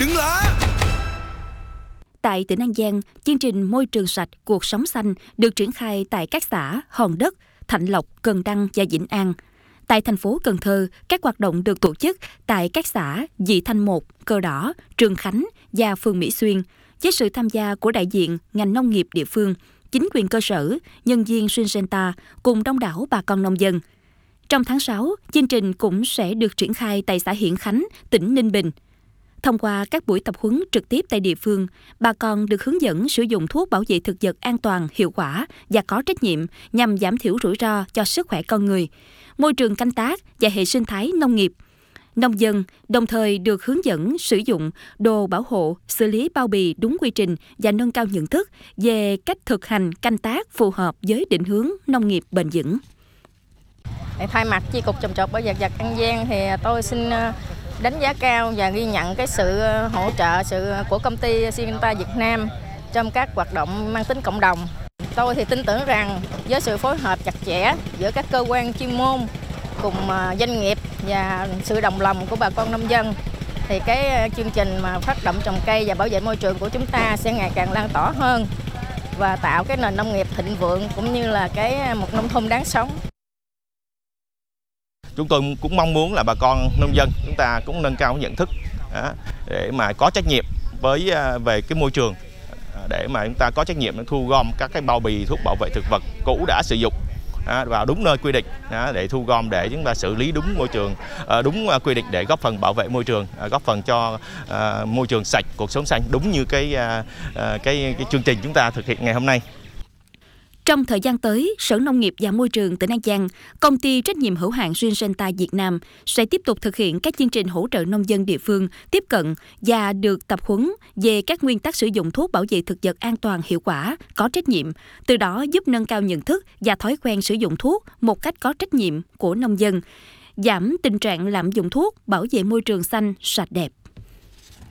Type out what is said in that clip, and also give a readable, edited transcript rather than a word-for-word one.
đừng lá. Tại tỉnh An Giang, chương trình Môi trường sạch, cuộc sống xanh được triển khai tại các xã Hòn Đất, Thạnh Lộc, Cần Đăng và Vĩnh An. Tại thành phố Cần Thơ, các hoạt động được tổ chức tại các xã Dị Thanh 1, Cờ Đỏ, Trường Khánh và phường Mỹ Xuyên, với sự tham gia của đại diện ngành nông nghiệp địa phương, chính quyền cơ sở, nhân viên Syngenta cùng đông đảo bà con nông dân. Trong tháng 6, chương trình cũng sẽ được triển khai tại xã Hiển Khánh, tỉnh Ninh Bình. Thông qua các buổi tập huấn trực tiếp tại địa phương, bà con được hướng dẫn sử dụng thuốc bảo vệ thực vật an toàn, hiệu quả và có trách nhiệm nhằm giảm thiểu rủi ro cho sức khỏe con người, môi trường canh tác và hệ sinh thái nông nghiệp. Nông dân đồng thời được hướng dẫn sử dụng đồ bảo hộ, xử lý bao bì đúng quy trình và nâng cao nhận thức về cách thực hành canh tác phù hợp với định hướng nông nghiệp bền vững. Thay mặt Chi cục trồng trọt bảo vệ thực vật An Giang thì tôi xin đánh giá cao và ghi nhận cái sự hỗ trợ của công ty Syngenta Việt Nam trong các hoạt động mang tính cộng đồng. Tôi thì tin tưởng rằng với sự phối hợp chặt chẽ giữa các cơ quan chuyên môn cùng doanh nghiệp và sự đồng lòng của bà con nông dân thì cái chương trình mà phát động trồng cây và bảo vệ môi trường của chúng ta sẽ ngày càng lan tỏa hơn và tạo cái nền nông nghiệp thịnh vượng cũng như là một nông thôn đáng sống. Chúng tôi cũng mong muốn là bà con nông dân chúng ta cũng nâng cao nhận thức để mà có trách nhiệm về cái môi trường, để mà chúng ta có trách nhiệm thu gom các cái bao bì thuốc bảo vệ thực vật cũ đã sử dụng vào đúng nơi quy định để thu gom, để chúng ta xử lý đúng môi trường, đúng quy định để góp phần bảo vệ môi trường, góp phần cho môi trường sạch, cuộc sống xanh đúng như cái chương trình chúng ta thực hiện ngày hôm nay. Trong thời gian tới, Sở Nông nghiệp và Môi trường tỉnh An Giang, công ty trách nhiệm hữu hạn Syngenta Việt Nam sẽ tiếp tục thực hiện các chương trình hỗ trợ nông dân địa phương tiếp cận và được tập huấn về các nguyên tắc sử dụng thuốc bảo vệ thực vật an toàn, hiệu quả, có trách nhiệm, từ đó giúp nâng cao nhận thức và thói quen sử dụng thuốc một cách có trách nhiệm của nông dân, giảm tình trạng lạm dụng thuốc bảo vệ môi trường xanh, sạch đẹp.